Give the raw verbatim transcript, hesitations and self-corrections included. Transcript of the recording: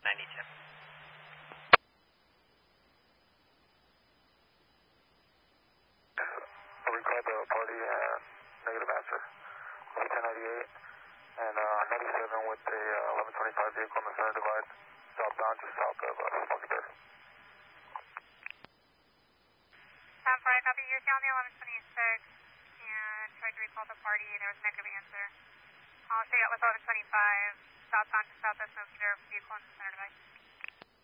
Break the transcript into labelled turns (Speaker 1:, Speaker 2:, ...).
Speaker 1: ninety-two.
Speaker 2: Record the party and negative answer. ten ninety-eight and uh, ninety-seven with the uh, eleven twenty-five vehicle in the center divide, southbound just south of uh, Smoky Bear.
Speaker 3: ten four, I copy. You're down the eleven twenty-six and tried to recall the party. There was a negative answer. I'll stay out with eleven twenty-five, southbound to southwest Smoky Bear, vehicle in the center divide.